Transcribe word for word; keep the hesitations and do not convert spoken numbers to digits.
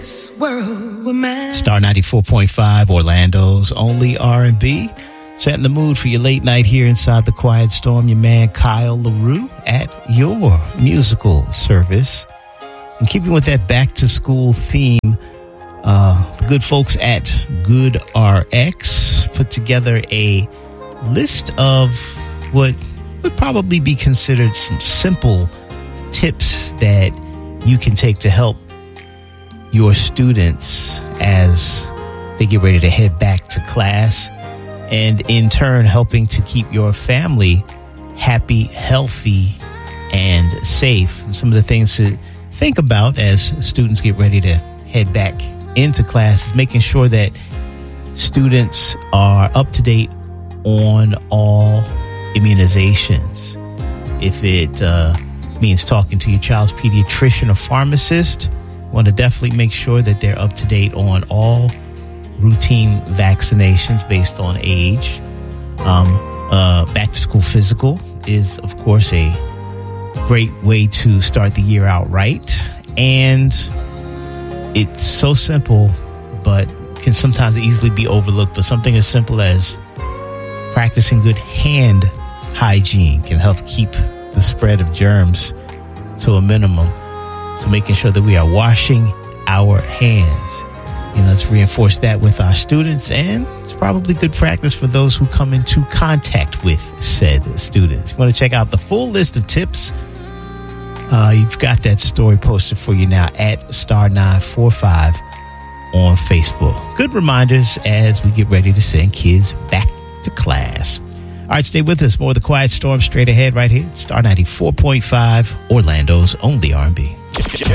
Star ninety-four point five, Orlando's only R and B. Setting the mood for your late night here inside the Quiet Storm. Your man Kyle LaRue at your musical service. And keeping with that back to school theme, uh, the good folks at GoodRx put together a list of what would probably be considered some simple tips that you can take to help your students as they get ready to head back to class, and in turn helping to keep your family happy, healthy, and safe. Some of the things to think about as students get ready to head back into class is making sure that students are up to date on all immunizations. If it uh, means talking to your child's pediatrician or pharmacist, want to definitely make sure that they're up to date on all routine vaccinations based on age. Um, uh, back to school physical is, of course, a great way to start the year out right. And it's so simple, but can sometimes easily be overlooked. But something as simple as practicing good hand hygiene can help keep the spread of germs to a minimum. So making sure that we are washing our hands. And let's reinforce that with our students. And it's probably good practice for those who come into contact with said students. You want to check out the full list of tips? Uh, you've got that story posted for you now at Star nine forty-five on Facebook. Good reminders as we get ready to send kids back to class. All right, stay with us. More of the Quiet Storm straight ahead right here. Star ninety-four point five, Orlando's only R and B.